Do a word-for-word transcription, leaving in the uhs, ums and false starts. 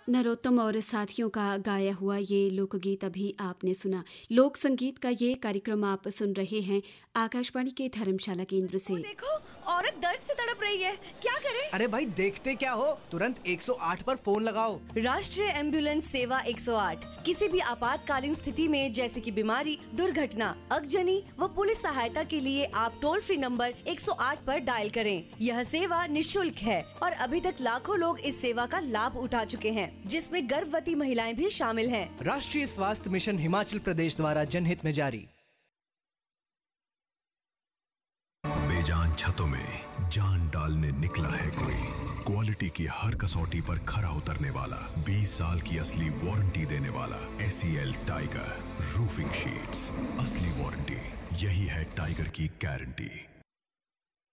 नरोत्तम और साथियों का गाया हुआ ये लोकगीत अभी आपने सुना। लोक संगीत का ये कार्यक्रम आप सुन रहे हैं आकाशवाणी के धर्मशाला केंद्र से। देखो, औरत दर्द से तड़प रही है, क्या करे? अरे भाई देखते क्या हो, तुरंत एक सौ आठ पर फोन लगाओ। राष्ट्रीय एम्बुलेंस सेवा एक सौ आठ किसी भी आपातकालीन स्थिति में जैसे कि बीमारी, दुर्घटना, अगजनी व पुलिस सहायता के लिए आप टोल फ्री नंबर एक सौ आठ पर डायल करें। यह सेवा निःशुल्क है और अभी तक लाखों लोग इस सेवा का लाभ उठा चुके हैं, जिसमें गर्भवती महिलाएं भी शामिल हैं। राष्ट्रीय स्वास्थ्य मिशन हिमाचल प्रदेश द्वारा जनहित में जारी। बेजान छतों में जान डालने निकला है कोई, क्वालिटी की हर कसौटी पर खरा उतरने वाला, बीस साल की असली वारंटी देने वाला। S E L tiger roofing sheets, असली वारंटी, यही है टाइगर की गारंटी।